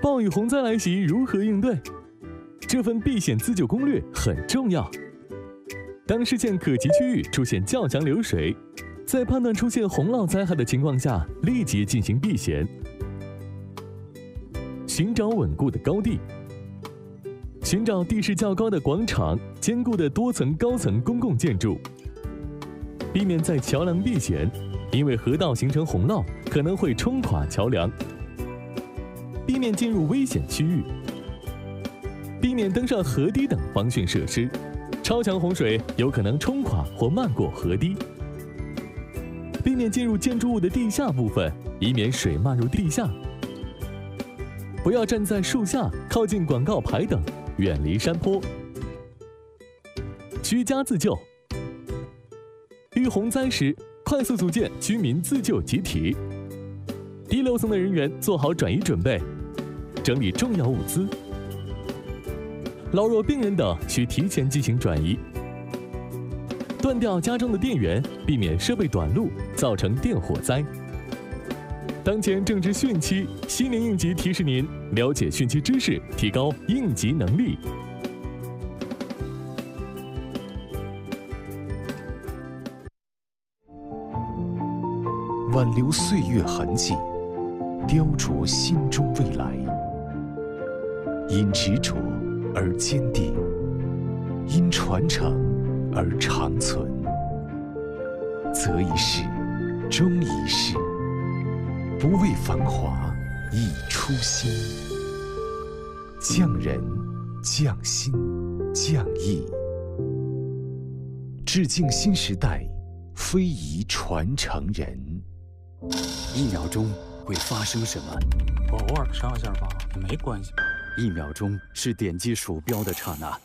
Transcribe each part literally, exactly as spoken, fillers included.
暴雨洪灾来袭如何应对？这份避险自救攻略很重要。当事件可及区域出现较强流水，在判断出现洪涝灾害的情况下，立即进行避险。寻找稳固的高地，寻找地势较高的广场、坚固的多层高层公共建筑，避免在桥梁避险，因为河道形成洪涝可能会冲垮桥梁。避免进入危险区域，避免登上河堤等防汛设施。超强洪水有可能冲垮或漫过河堤，避免进入建筑物的地下部分，以免水漫入地下。不要站在树下、靠近广告牌等，远离山坡。居家自救，遇洪灾时，快速组建居民自救集体。低楼层的人员做好转移准备，整理重要物资。老弱病人等需提前进行转移，断掉家中的电源，避免设备短路造成电火灾。当前正值汛期，西宁应急提示您了解汛期知识，提高应急能力。 挽留岁月痕迹，雕琢心中未来。因执着而坚定，因传承而长存。择一事，终一事，不为繁华，以初心。匠人，匠心，匠艺。致敬新时代，非遗传承人。 一秒钟会发生什么？ 我偶尔上一下吧，也没关系。 一秒钟是点击鼠标的刹那，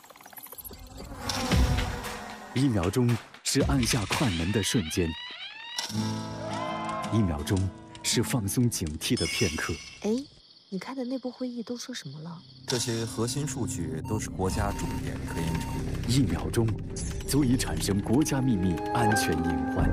一秒钟是按下快门的瞬间，一秒钟是放松警惕的片刻。 哎，你开的内部会议都说什么了？ 这些核心数据都是国家重点科研成果。 一秒钟足以产生国家秘密安全隐患。